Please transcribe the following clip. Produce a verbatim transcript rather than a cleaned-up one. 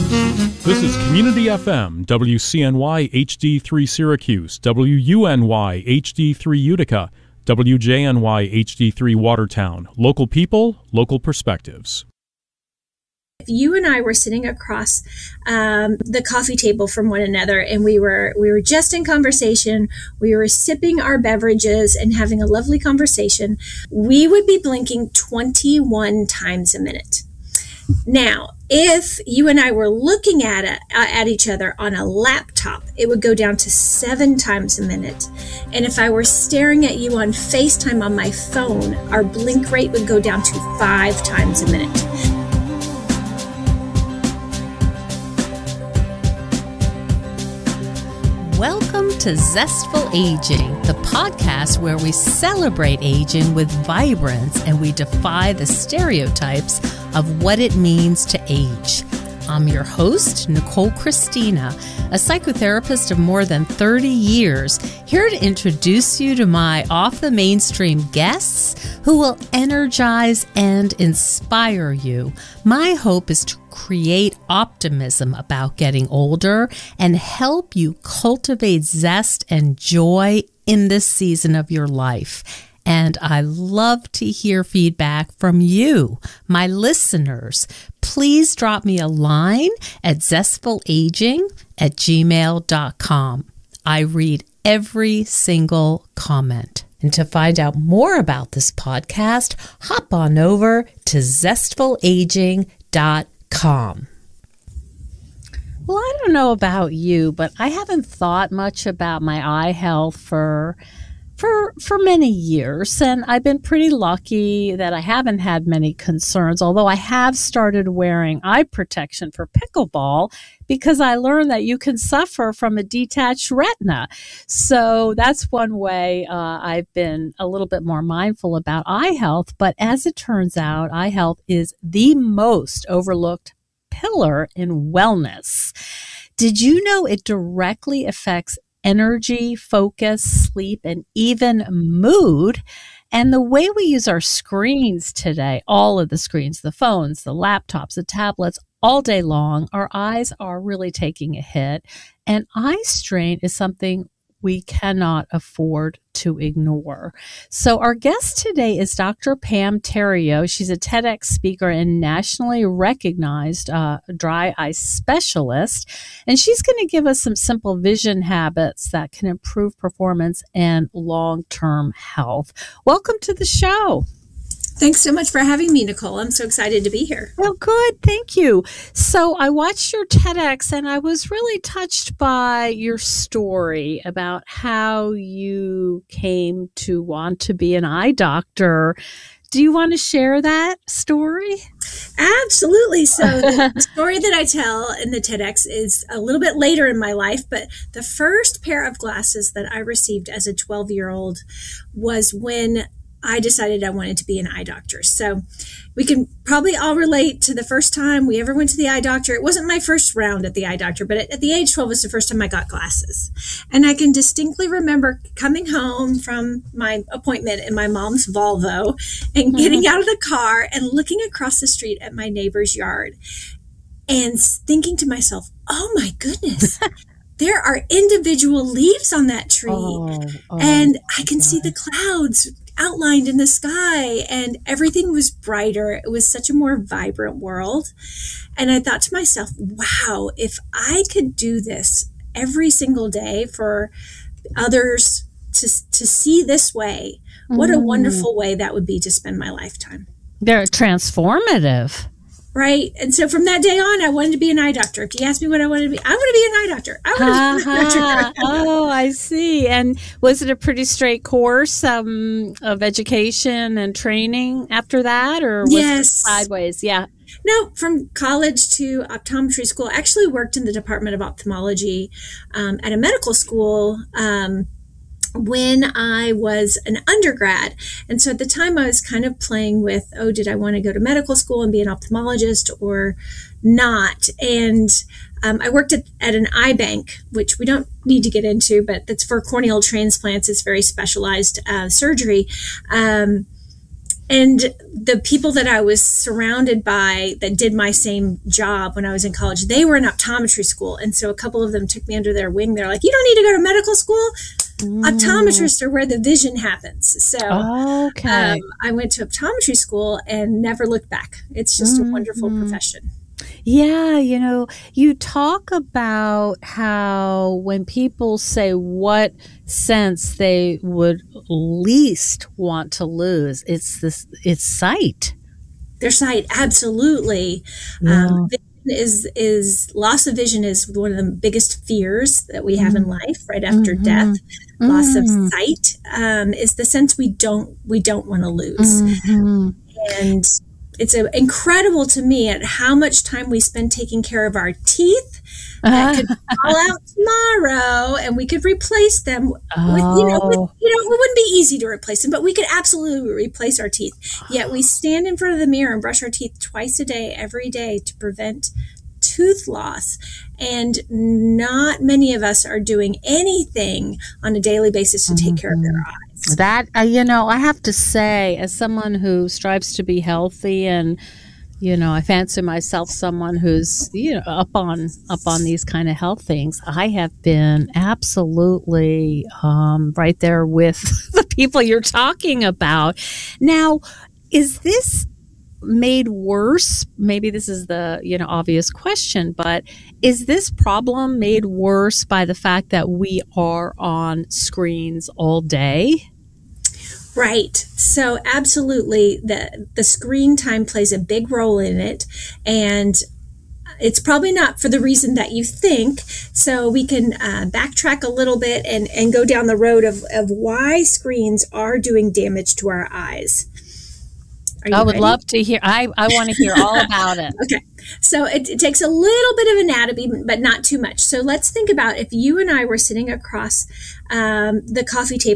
This is Community F M, W C N Y H D three Syracuse, W U N Y H D three Utica, W J N Y H D three Watertown. Local people, local perspectives. If you and I were sitting across um, the coffee table from one another, and we were we were just in conversation, we were sipping our beverages and having a lovely conversation, we would be blinking twenty-one times a minute. Now, if you and I were looking at it, at each other on a laptop, it would go down to seven times a minute. And if I were staring at you on FaceTime on my phone, our blink rate would go down to five times a minute. Welcome to Zestful Aging, the podcast where we celebrate aging with vibrance and we defy the stereotypes of what it means to age. I'm your host, Nicole Christina, a psychotherapist of more than thirty years, here to introduce you to my off-the-mainstream guests who will energize and inspire you. My hope is to create optimism about getting older and help you cultivate zest and joy in this season of your life. And I love to hear feedback from you, my listeners. Please drop me a line at zestfulaging at gmail dot com. I read every single comment. And to find out more about this podcast, hop on over to zestfulaging dot com. Well, I don't know about you, but I haven't thought much about my eye health for For for many years, and I've been pretty lucky that I haven't had many concerns, although I have started wearing eye protection for pickleball because I learned that you can suffer from a detached retina. So that's one way uh, I've been a little bit more mindful about eye health. But as it turns out, eye health is the most overlooked pillar in wellness. Did you know it directly affects energy, focus, sleep, and even mood? And the way we use our screens today, all of the screens, the phones, the laptops, the tablets, all day long, our eyes are really taking a hit. And eye strain is something we cannot afford to ignore. So our guest today is Doctor Pam Theriault. She's a TEDx speaker and nationally recognized uh, dry eye specialist. And she's going to give us some simple vision habits that can improve performance and long-term health. Welcome to the show. Thanks so much for having me, Nicole. I'm so excited to be here. Oh, good. Thank you. So I watched your TEDx and I was really touched by your story about how you came to want to be an eye doctor. Do you want to share that story? Absolutely. So the story that I tell in the TEDx is a little bit later in my life, but the first pair of glasses that I received as a twelve-year-old was when I decided I wanted to be an eye doctor. So we can probably all relate to the first time we ever went to the eye doctor. It wasn't my first round at the eye doctor, but at, at the age twelve was the first time I got glasses. And I can distinctly remember coming home from my appointment in my mom's Volvo and getting out of the car and looking across the street at my neighbor's yard and thinking to myself, oh my goodness, there are individual leaves on that tree. Oh, oh, and I can see the clouds outlined in the sky, and everything was brighter. It was such a more vibrant world. And I thought to myself, wow, if I could do this every single day for others to, to see this way, what a mm. wonderful way that would be to spend my lifetime. They're transformative. Right. And so from that day on, I wanted to be an eye doctor. If you ask me what I wanted to be, I want to be an eye doctor. I want to be an eye doctor. Oh, I see. And was it a pretty straight course um, of education and training after that? Or was yes. it sideways? Yeah. No, from college to optometry school. I actually worked in the Department of Ophthalmology um, at a medical school um when I was an undergrad. And so at the time I was kind of playing with, oh, did I want to go to medical school and be an ophthalmologist or not? And um, I worked at, at an eye bank, which we don't need to get into, but that's for corneal transplants. It's very specialized uh, surgery. Um, And the people that I was surrounded by that did my same job when I was in college, they were in optometry school. And so a couple of them took me under their wing. They're like, you don't need to go to medical school. Mm. Optometrists are where the vision happens. So okay. um, I went to optometry school and never looked back. It's just mm-hmm. a wonderful profession. Yeah, you know, you talk about how when people say what sense they would least want to lose, it's this, it's sight. Their sight, absolutely. Yeah. Um, vision is is loss of vision is one of the biggest fears that we have mm. in life, right after mm-hmm. death. Mm. Loss of sight um, is the sense we don't we don't want to lose, mm-hmm. and it's a, incredible to me at how much time we spend taking care of our teeth that could fall out tomorrow, and we could replace them. Oh. With, you know, with, you know, it wouldn't be easy to replace them, but we could absolutely replace our teeth. Yet we stand in front of the mirror and brush our teeth twice a day, every day, to prevent tooth loss. And not many of us are doing anything on a daily basis to take mm-hmm. care of their eyes. That, uh, you know, I have to say, as someone who strives to be healthy, and, you know, I fancy myself someone who's, you know, up on, up on these kind of health things, I have been absolutely um, right there with the people you're talking about. Now, is this made worse? Maybe this is the, you know, obvious question, but is this problem made worse by the fact that we are on screens all day? Right. So absolutely, the the screen time plays a big role in it, and it's probably not for the reason that you think. So we can uh, backtrack a little bit and, and go down the road of, of why screens are doing damage to our eyes. I would ready? love to hear. I, I want to hear all about it. Okay. So it, it takes a little bit of anatomy, but not too much. So let's think about if you and I were sitting across um, the coffee table